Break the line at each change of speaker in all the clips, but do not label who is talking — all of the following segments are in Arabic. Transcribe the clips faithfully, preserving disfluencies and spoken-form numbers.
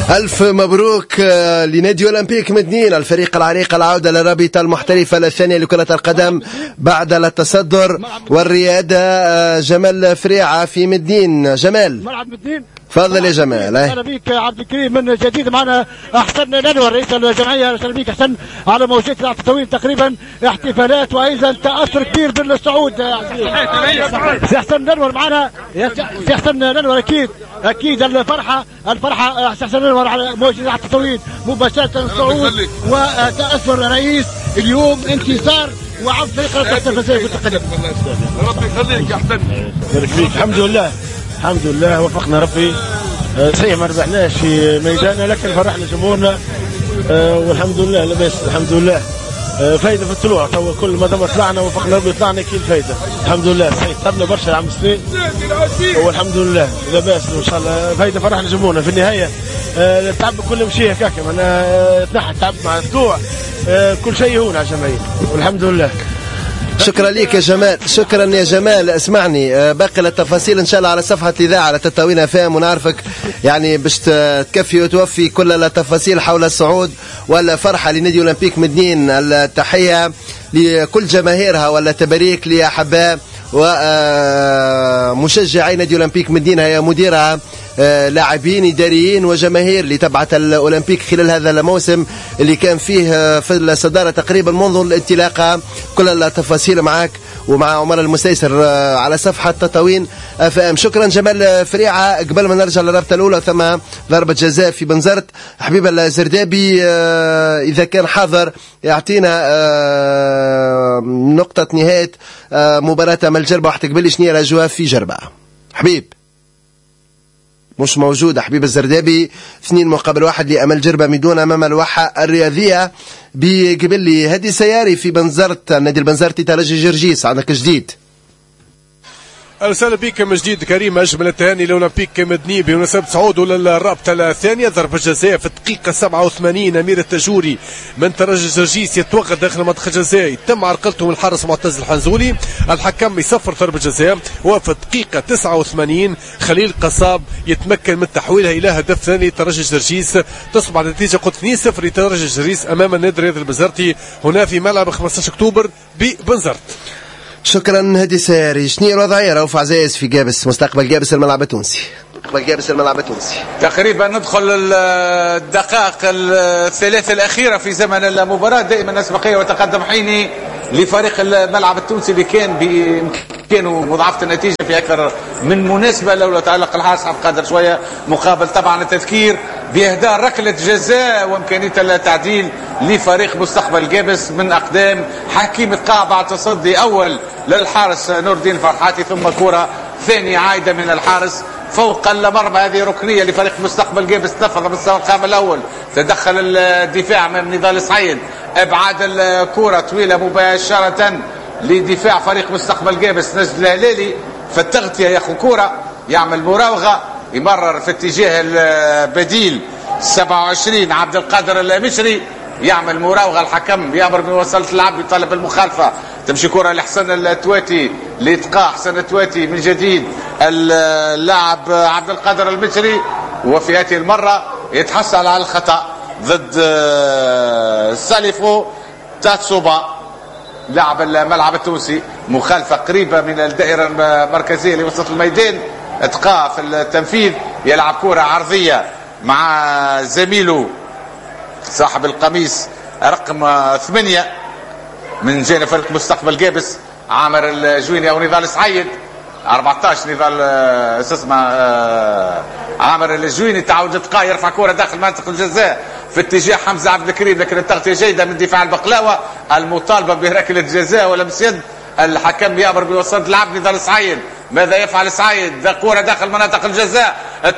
ألف مبروك لنادي أولمبيك مدنين، الفريق العريق العودة للرابطة المحترفة الثانية لكرة القدم بعد التصدر والريادة. جمال فريعة في مدنين. جمال
ملعب مدنين،
تفضل يا جمال.
اهلا بك عبد الكريم من جديد. معنا احسن ننور رئيس الجمعيه. اهلا بك احسن على موجات التطوير، تقريبا احتفالات وايضا تاثر كبير بالصعود. سي احسن ننور معنا، سي احسن ننور اكيد اكيد الفرحه الفرحه سي احسن ننور على موجات التطوير مباشره الصعود وتاثر رئيس اليوم انتصار وعود فريق التنافسيه في التقدم.
ربي يخليك يا احسن.
بارك فيك. الحمد لله الحمد لله وفقنا ربي. صحيح ما ربحناش في ميداننا لكن فرحنا جمهورنا والحمد لله لاباس. الحمد لله فايده في الطلوع. تو كل ما دام طلعنا وفقنا ربي طلعنا كي الفايده. الحمد لله صحيح تعبنا برشا عام سنين والحمد لله لاباس وان شاء الله فايده. فرحنا جمهورنا في النهايه. التعب كله مشي هكاك. انا تنحى التعب مع الطلوع كل شيء هون على الجمعيه والحمد لله.
شكرا لك يا جمال. شكرا يا جمال. اسمعني باقي التفاصيل ان شاء الله على صفحه الاذاعه على تطاوين فام، ونعرفك يعني باش تكفي وتوفي كل التفاصيل حول الصعود والفرحه لنادي اولمبيك مدنين. التحيه لكل جماهيرها ولا تباريك لاحباء ومشجعي نادي اولمبيك مدنين، هي مديرها لاعبين اداريين وجماهير اللي تبعت الاولمبيك خلال هذا الموسم اللي كان فيه في الصداره تقريبا منذ الانطلاقه. كل التفاصيل معك ومع عمر المستيسر على صفحه تطاوين اف ام. شكرا جمال فريعه. قبل ما نرجع للرابطه الاولى ثم ضربه جزاء في بنزرت. حبيب الزردابي اذا كان حاضر يعطينا نقطه نهايه مباراه امل جربه. واحتقبل شنو هي الاجواء في جربه؟ حبيب مش موجودة. حبيب الزردابي اثنين مقابل واحد لأمل جربة ميدون أمام الواحة الرياضية بقبل هدي سياري في بنزرت. النادي البنزرتي ترجي جرجيس. عندك جديد؟
اهلا بك من جديد كريم. اجمل التهاني لاولمبيك مدني بمناسبه صعوده للرابطه الثانيه. ضربه جزاء في الدقيقه سبعة وثمانين. امير التجوري من ترجي جرجيس يتوغل داخل منطقه الجزاء، يتم عرقلته من الحارس معتز الحنزولي. الحكم يصفر ضربه جزاء. وفي الدقيقه تسعة وثمانين خليل قصاب يتمكن من تحويلها الى هدف ثاني لترجي جرجيس. تصبح النتيجه قلت اثنين صفر لترجي جرجيس امام النادي الرياضي البنزرتي هنا في ملعب خمسة عشر اكتوبر ببنزرت.
شكرا هدي سياري. شنو هي الوضعيه رؤوف عزايز في جابس؟ مستقبل جابس الملعب التونسي. مستقبل جابس الملعب التونسي.
تقريبا ندخل الدقائق الثلاث الاخيره في زمن المباراه. دائما اسبقيه وتقدم حيني لفريق الملعب التونسي اللي كان بامكانه مضاعفه النتيجه في اكثر من مناسبه لولا تعلق الحارس عبد القادر شويه، مقابل طبعا التذكير باهداء ركله جزاء وامكانيه التعديل لفريق مستقبل جابس من اقدام حكيم القاع بعد تصدي اول للحارس نور الدين فرحاتي، ثم كره ثانيه عايده من الحارس فوق المرمى. هذه ركنيه لفريق مستقبل جابس نفذ بالمستوى القائم الاول. تدخل الدفاع من نضال سعيد، ابعاد الكره طويله مباشره لدفاع فريق مستقبل جابس نجد الهلالي. فالتغطيه ياخذ كره يعمل مراوغه، يمرر في اتجاه البديل سبعة وعشرين عبد القادر المشري، يعمل مراوغه. الحكم يامر بوصله اللعب يطالب المخالفه. تمشي كره لحسن التواتي لإتقاء حسن التواتي من جديد اللاعب عبد القادر المشري، وفي هذه المره يتحصل على الخطا ضد ساليفو تاتسوبا لاعب الملعب التونسي. مخالفه قريبه من الدائره المركزيه لوسط الميدان. اتقاء في التنفيذ، يلعب كره عرضيه مع زميله صاحب القميص رقم ثمانية من جانب فريق مستقبل جابس عامر الجويني او نضال سعيد. أربعة عشر نضال اسمه عامر الجويني. تعود اتقاء يرفع كره داخل منطقه الجزاء في اتجاه حمزه عبد الكريم، لكن التغطيه جيده من دفاع البقلاوه. المطالبه بركله جزاء ولمس يد. الحكم يامر بوصله لعب نضال سعيد. ماذا يفعل سعيد؟ كره داخل مناطق الجزاء.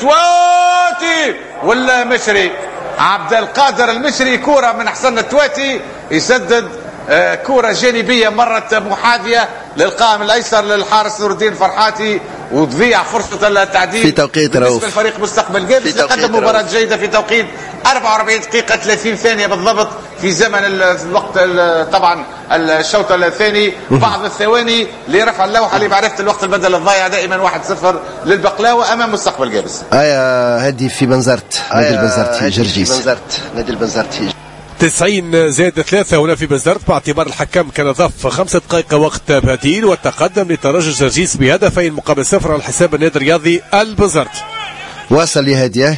تواتي ولا مشري عبد القادر المشري. كره من حسن التواتي يسدد كره جانبيه مرت محاذيه للقائم الايسر للحارس نور الدين فرحاتي وتضيع فرصه التعديل
في توقيت
بالنسبه لفريق مستقبل جابس اللي قدم مباراه جيده في توقيت أربعة وأربعين دقيقه ثلاثين ثانيه بالضبط في زمن الوقت طبعا الشوط الثاني. بعض الثواني لرفع اللوحه لمعرفه الوقت البدل الضايع دائما واحد صفر للبقلاوه امام مستقبل جابس.
ايا هدي في بنزرت نادي البنزرتي جرجيس بنزرت نادي البنزرتي
تسعين زائد ثلاثة هنا في بنزرت باعتبار الحكم كان ضاف خمسة دقائق وقت بديل والتقدم لترجي جرجيس بهدفين مقابل صفر على حساب النادي الرياضي البنزرت.
واصل لهديه.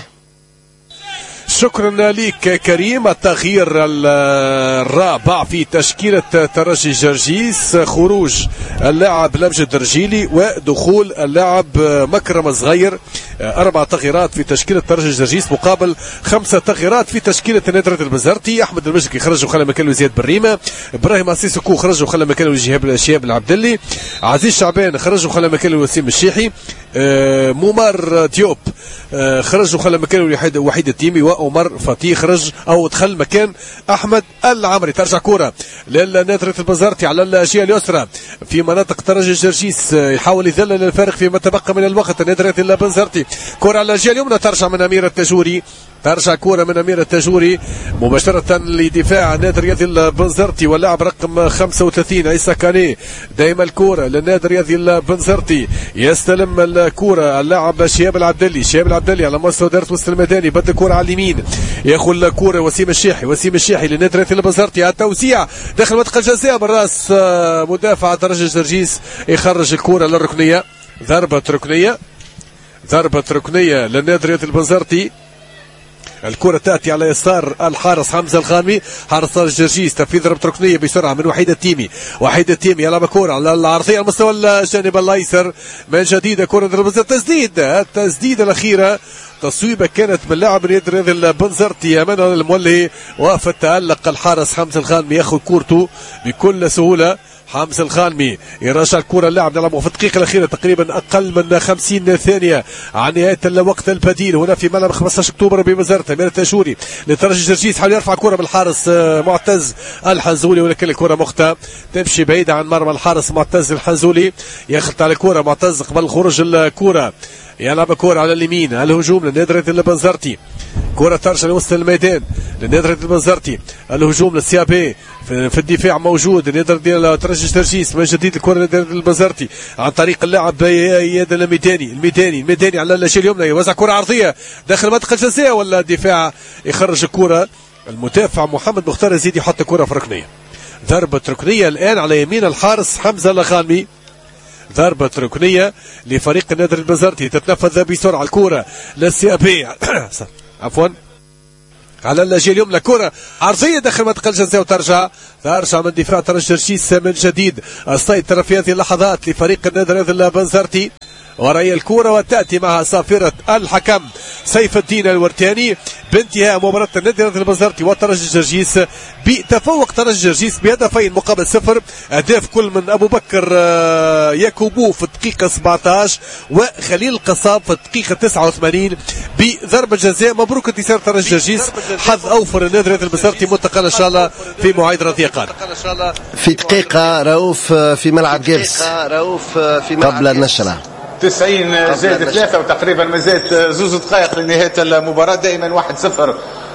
شكرا لك كريم. التغيير الرابع في تشكيلة ترجي جرجيس خروج اللاعب لمجد الرجيلي ودخول اللاعب مكرم صغير. أربع تغييرات في تشكيلة ترجي جرجيس مقابل خمسة تغييرات في تشكيلة نادي البنزرتي. أحمد المشركي خرج وخلى مكانه زياد بريمة. إبراهيم عسيسكو خرج وخلى مكانه شهاب شهاب العبدلي. عزيز شعبان خرج وخلى مكانه وسيم الشيحي. مومار ديوب خرج وخلى مكانه وحيد التيمي. وعمر فتي خرج او دخل مكان احمد العمري. ترجع كره للنادي البنزرتي على الجهه اليسرى في مناطق ترجي جرجيس يحاول يذلل الفارق فيما تبقى من الوقت. النادي البنزرتي كره على الجهه اليمنى ترجع من امير التاجوري. ترجع كرة من أمير التاجوري مباشرة لدفاع النادي الرياضي البنزرتي واللاعب رقم خمسة وثلاثين عيسى كاني. دائما الكرة للنادي الرياضي البنزرتي يستلم الكرة اللاعب شهاب العبدلي. شهاب العبدلي على مستوى دائرة وسط الميداني بدل الكرة على اليمين ياخذ الكرة وسيم الشيحي. وسيم الشيحي للنادي الرياضي البنزرتي التوسيع داخل منطقة الجزاء من راس مدافع ترجي جرجيس يخرج الكرة للركنية. ضربة ركنية ضربة ركنية للنادي الرياضي البنزرتي. الكرة تأتي على يسار الحارس حمزة الخامي. حارس جرجيس تنفيذ ضربة ركنية بسرعة من وحيد التيمي. وحيد التيمي يلعب كرة على العرضية على مستوى الجانب الأيسر من جديد. كرة تسديد التسديدة الأخيرة تصويبة كانت من لاعب النادي البنزرتي أمام المولي وفي التألق الحارس حمزة الخامي ياخذ كورته بكل سهولة. حمزة الخانمي يرجع الكرة اللاعب نلعبه في الدقيقة الأخيرة تقريبا أقل من خمسين ثانية عن نهاية الوقت البديل هنا في ملعب خمسة عشر أكتوبر بمزرعة أمير التاجوري لترجي جرجيس. حاول يرفع كرة من الحارس معتز الحنزولي ولكن الكرة مختة تمشي بعيدة عن مرمى الحارس معتز الحنزولي. يخلط على الكرة معتز قبل خروج الكرة يلعب كرة على اليمين. الهجوم للنادي البنزرتي. كرة ترجع لوسط الميدان للنادي البنزرتي. الهجوم للسيابي في الدفاع موجود النادي ديال ترجي جرجيس من جديد. الكرة للنادي البنزرتي عن طريق اللاعب اياد الميداني. الميداني الميداني على الجهة اليمنى يوزع كرة عرضية داخل منطقة الجزاء ولا الدفاع يخرج الكرة. المدافع محمد مختار يزيد يحط كرة في ركنية. ضربة ركنية الآن على يمين الحارس حمزة الخانمي. ضربة ركنية لفريق النادي البنزرتي تتنفذ بسرعة. الكرة للسيابي عفوا على الجهة اليمنى. كرة عرضية داخل منطقة الجزاء وترجع ترجع من دفاع ترجي جرجيس من جديد. السيطرة في هذه اللحظات لفريق النادي البنزرتي ورأي الكرة وتأتي معها صافرة الحكم سيف الدين الورتاني بانتهاء مباراة النادي البنزرتي وترجي جرجيس بتفوق ترجي جرجيس بهدفين مقابل صفر. أهداف كل من أبو بكر ياكوبو في الدقيقة سبعة عشر وخليل القصاب في الدقيقة تسعة وثمانين بضربة جزاء. مبروك انتصار ترجي جرجيس. حظ أوفر النادي البنزرتي منتقل إن شاء الله في موعد رضيقان.
في دقيقة رؤوف في ملعب جيبس قبل النشرة.
تسعين زائد ثلاثة وتقريبا ما زالت زوز دقائق لنهاية المباراة. دائما واحد صفر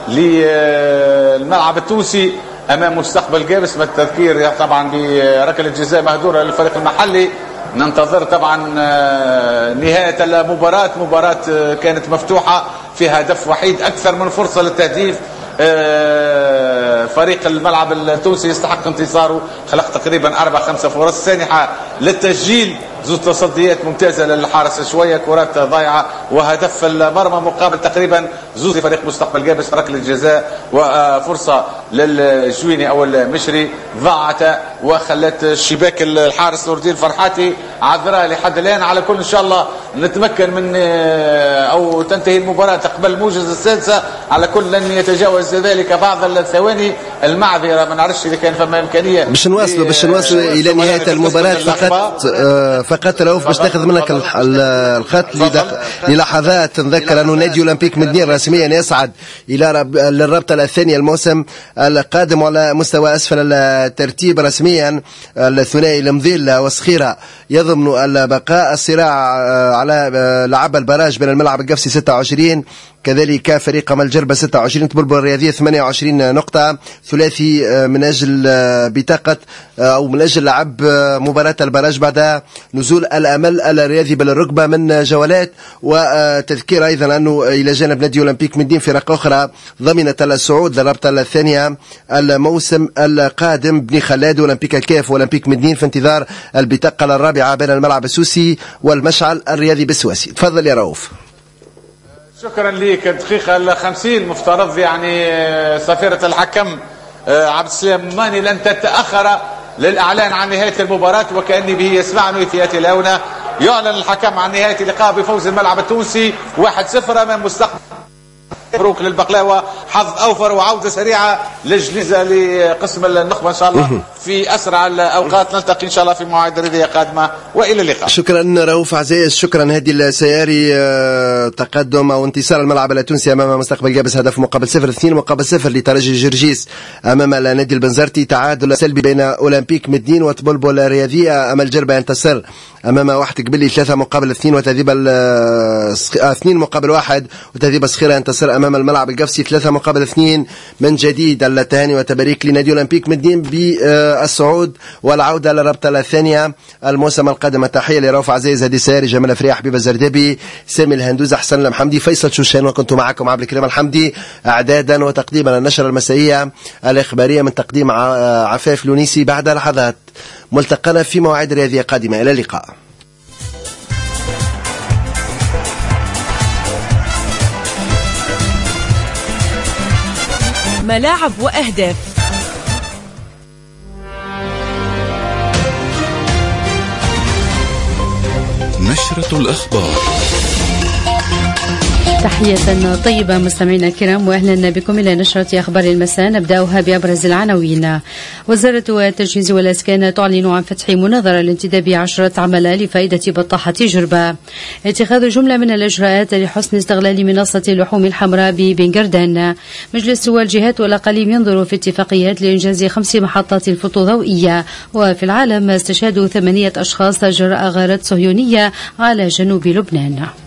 للملعب التونسي أمام مستقبل جابس. بالتذكير طبعا بركلة جزاء مهدورة للفريق المحلي. ننتظر طبعا نهاية المباراة. مباراة كانت مفتوحة في هدف وحيد أكثر من فرصة للتهديف. فريق الملعب التونسي يستحق انتصاره. خلق تقريبا أربع خمسة فرص سانحة للتسجيل. زوج تصديات ممتازة للحارس شوية كرات ضايعة وهدف المرمى مقابل تقريبا زوج فريق مستقبل جابس ركلة الجزاء وفرصة للجويني أو المشري ضاعت وخلت الشباك الحارس نور الدين فرحاتي عذراء لحد الآن. على كل إن شاء الله نتمكن من أو تنتهي المباراة قبل الموجز السادسة. على كل لن يتجاوز ذلك بعض الثواني. المعذرة ما نعرفش إذا كان فما إمكانية
باش نواصلوا باش نواصلوا إلى نهاية المباراة. فقط فقط رؤوف باش تاخذ منك الخط للحظات. نذكر أنه نادي أولمبيك مدنين رسميا يصعد إلى الرابطة الثانية الموسم القادم على مستوى أسفل الترتيب رسميا. رسميا الثنائي المضيلة وصخيرة يضمن البقاء. الصراع على لعب البراج بين الملعب القفصي ستة وعشرين، كذلك فريق أمل جربة ستة وعشرين، طبلبل الرياضية ثمانية وعشرين نقطة. ثلاثي من أجل بطاقة أو من أجل لعب مباراة البراج بعد نزول الأمل الرياضي بالركبة من جولات. وتذكير أيضا أنه إلى جانب نادي أولمبيك مدين فرق أخرى ضمنت الصعود للرابطة الثانية الموسم القادم. بني خلاد أولمبيك الكاف وأولمبيك مدين في انتظار البطاقة الرابعة بين الملعب السوسي والمشعل الرياضي بالسواسي. تفضل يا رؤوف.
شكرا لك. الدقيقة الخمسين مفترض يعني صفيرة الحكم عبد السلام ماني لن تتأخر للإعلان عن نهاية المباراة، وكأني به يسمعني في هذه الآونة. يعلن الحكم عن نهاية اللقاء بفوز الملعب التونسي واحد صفر أمام مستقبل. مبروك للبقلاوة، حظ أوفر وعودة سريعة للجليزة لقسم النخبة إن شاء الله في أسرع الأوقات. نلتقي إن شاء الله في مواعيد رياضية قادمة، وإلى اللقاء.
شكرا رؤوف عزيز، شكرا. هدي السياري تقدم أو انتصار الملعب التونسي أمام مستقبل جابس هدف مقابل صفر. اثنين مقابل صفر لترجي جرجيس أمام النادي البنزرتي. تعادل سلبي بين أولمبيك مدين وطبلبل الرياضية. أمل جربة ينتصر أمام واحد قبلي ثلاثة مقابل اثنين وتذيب اثنين مقابل واحد، وتذيب صخيرة ينتصر أمام الملعب القفصي ثلاثة مقابل اثنين. من جديد التهاني وتباريك لنادي أولمبيك مدين بالصعود والعودة للرابطة الثانية الموسم القادم. تحية لرؤوف عزيز، هدي سياري، جمال فريح، حبيب الزردبي، سامي الهندوز، حسن المحمدي، فيصل شوشان، وكنت معكم عبد الكريم الحمدي اعدادا وتقديما النشرة المسائية الإخبارية من تقديم عفاف لونيسي. بعد لحظات ملتقانا في مواعيد رياضية قادمة، إلى اللقاء.
ملاعب وأهداف.
نشرة الأخبار.
تحية طيبة مستمعينا الكرام، واهلا بكم الى نشرة اخبار المساء. نبداها بابرز العناوين. وزارة التجهيز والاسكان تعلن عن فتح مناظرة لانتداب عشرة عمالة لفائدة بطاحة جربة. اتخاذ جملة من الاجراءات لحسن استغلال منصة اللحوم الحمراء ببنغردان. مجلس والجهات والاقاليم ينظر في اتفاقيات لانجاز خمس محطات فوتوضوئية. وفي العالم استشهاد ثمانية اشخاص جراء غارات صهيونية على جنوب لبنان.